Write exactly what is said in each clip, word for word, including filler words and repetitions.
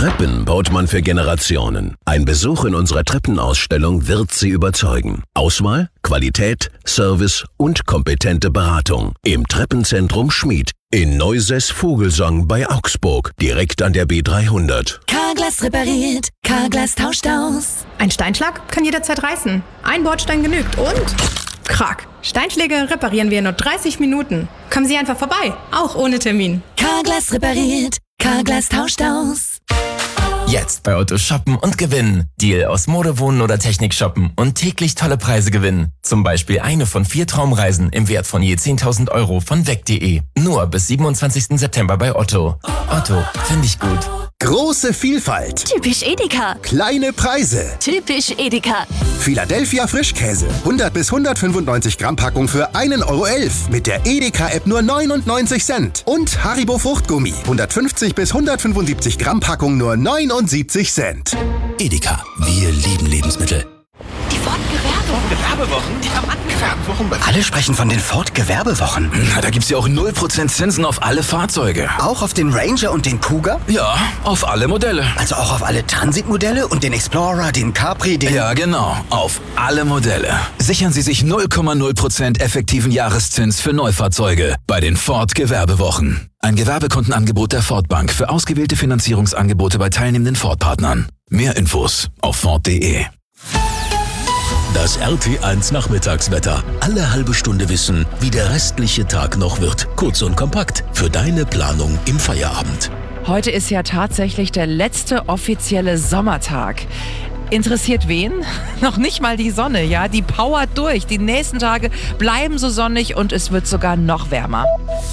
Treppen baut man für Generationen. Ein Besuch in unserer Treppenausstellung wird Sie überzeugen. Auswahl, Qualität, Service und kompetente Beratung. Im Treppenzentrum Schmied. In Neusäß-Vogelsang bei Augsburg. Direkt an der B dreihundert. Carglass repariert. Carglass tauscht aus. Ein Steinschlag kann jederzeit reißen. Ein Bordstein genügt und... Krack. Steinschläge reparieren wir in nur dreißig Minuten. Kommen Sie einfach vorbei. Auch ohne Termin. Carglass repariert. Carglass tauscht aus. Jetzt bei Otto shoppen und gewinnen. Deal aus Mode, Wohnen oder Technik shoppen und täglich tolle Preise gewinnen. Zum Beispiel eine von vier Traumreisen im Wert von je zehntausend Euro von weg punkt de. Nur bis siebenundzwanzigsten September bei Otto. Otto, finde ich gut. Große Vielfalt. Typisch Edeka. Kleine Preise. Typisch Edeka. Philadelphia Frischkäse. hundert bis hundertfünfundneunzig Gramm Packung für ein Euro elf. Mit der Edeka-App nur neunundneunzig Cent. Und Haribo Fruchtgummi. hundertfünfzig bis hundertfünfundsiebzig Gramm Packung nur neunundsiebzig Cent. Edeka. Wir lieben Lebensmittel. Die Ford-Gewerbewochen. Gewerbewochen? Ja, Mann, Gewerbewochen. Alle sprechen von den Ford-Gewerbewochen. Na, da gibt's ja auch null Prozent Zinsen auf alle Fahrzeuge. Auch auf den Ranger und den Cougar? Ja, auf alle Modelle. Also auch auf alle Transit-Modelle und den Explorer, den Capri, den... Ja, genau. Auf alle Modelle. Sichern Sie sich null Komma null Prozent effektiven Jahreszins für Neufahrzeuge bei den Ford-Gewerbewochen. Ein Gewerbekundenangebot der Ford Bank für ausgewählte Finanzierungsangebote bei teilnehmenden Ford-Partnern. Mehr Infos auf Ford punkt de. Das R T eins Nachmittagswetter. Alle halbe Stunde wissen, wie der restliche Tag noch wird. Kurz und kompakt für deine Planung im Feierabend. Heute ist ja tatsächlich der letzte offizielle Sommertag. Interessiert wen? Noch nicht mal die Sonne, ja? Die powert durch. Die nächsten Tage bleiben so sonnig und es wird sogar noch wärmer.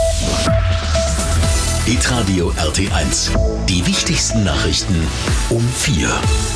Hitradio R T eins. Die wichtigsten Nachrichten um vier.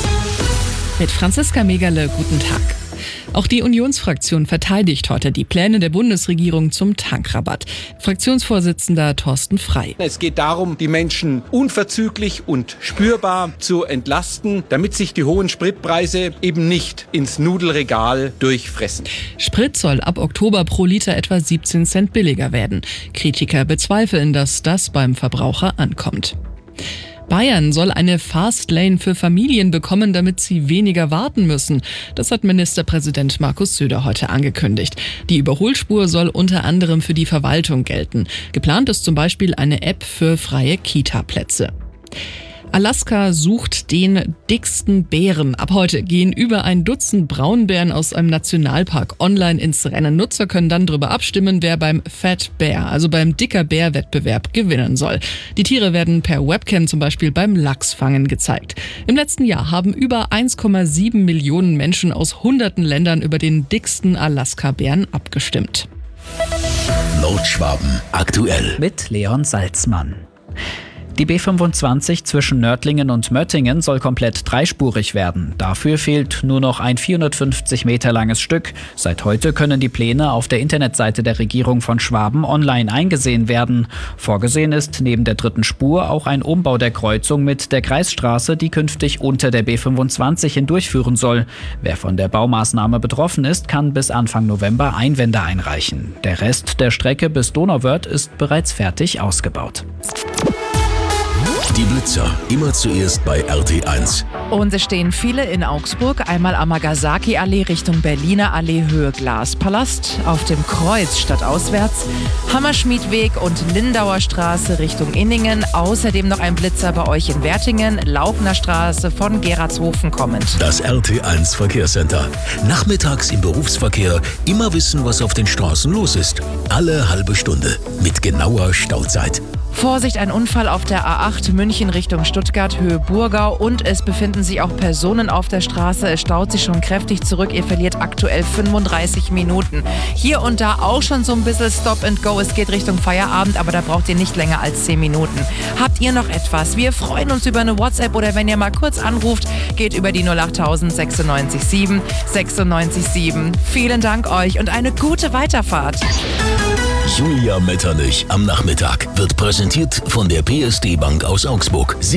Mit Franziska Megerle, guten Tag. Auch die Unionsfraktion verteidigt heute die Pläne der Bundesregierung zum Tankrabatt. Fraktionsvorsitzender Thorsten Frey. Es geht darum, die Menschen unverzüglich und spürbar zu entlasten, damit sich die hohen Spritpreise eben nicht ins Nudelregal durchfressen. Sprit soll ab Oktober pro Liter etwa siebzehn Cent billiger werden. Kritiker bezweifeln, dass das beim Verbraucher ankommt. Bayern soll eine Fastlane für Familien bekommen, damit sie weniger warten müssen. Das hat Ministerpräsident Markus Söder heute angekündigt. Die Überholspur soll unter anderem für die Verwaltung gelten. Geplant ist zum Beispiel eine App für freie Kita-Plätze. Alaska sucht den dicksten Bären. Ab heute gehen über ein Dutzend Braunbären aus einem Nationalpark online ins Rennen. Nutzer können dann darüber abstimmen, wer beim Fat Bear, also beim Dicker Bär-Wettbewerb, gewinnen soll. Die Tiere werden per Webcam zum Beispiel beim Lachsfangen gezeigt. Im letzten Jahr haben über eins Komma sieben Millionen Menschen aus hunderten Ländern über den dicksten Alaska-Bären abgestimmt. Nordschwaben aktuell. Mit Leon Salzmann. Die B fünfundzwanzig zwischen Nördlingen und Möttingen soll komplett dreispurig werden. Dafür fehlt nur noch ein vierhundertfünfzig Meter langes Stück. Seit heute können die Pläne auf der Internetseite der Regierung von Schwaben online eingesehen werden. Vorgesehen ist neben der dritten Spur auch ein Umbau der Kreuzung mit der Kreisstraße, die künftig unter der B fünfundzwanzig hindurchführen soll. Wer von der Baumaßnahme betroffen ist, kann bis Anfang November Einwände einreichen. Der Rest der Strecke bis Donauwörth ist bereits fertig ausgebaut. Die Blitzer, immer zuerst bei R T eins. Und es stehen viele in Augsburg, einmal Amagasaki-Allee Richtung Berliner Allee Höhe Glaspalast, auf dem Kreuz stadtauswärts, Hammerschmiedweg und Lindauer Straße Richtung Inningen, außerdem noch ein Blitzer bei euch in Wertingen, Laubner Straße von Gerardshofen kommend. Das R T eins Verkehrscenter. Nachmittags im Berufsverkehr immer wissen, was auf den Straßen los ist. Alle halbe Stunde mit genauer Stauzeit. Vorsicht, ein Unfall auf der A acht München Richtung Stuttgart, Höhe Burgau, und es befinden sich auch Personen auf der Straße. Es staut sich schon kräftig zurück. Ihr verliert aktuell fünfunddreißig Minuten. Hier und da auch schon so ein bisschen Stop and Go. Es geht Richtung Feierabend, aber da braucht ihr nicht länger als zehn Minuten. Habt ihr noch etwas? Wir freuen uns über eine WhatsApp oder wenn ihr mal kurz anruft, geht über die null acht null null sechsundneunzig sieben sechsundneunzig sieben. Vielen Dank euch und eine gute Weiterfahrt. Julia Metternich am Nachmittag wird präsentiert von der P S D Bank aus Augsburg.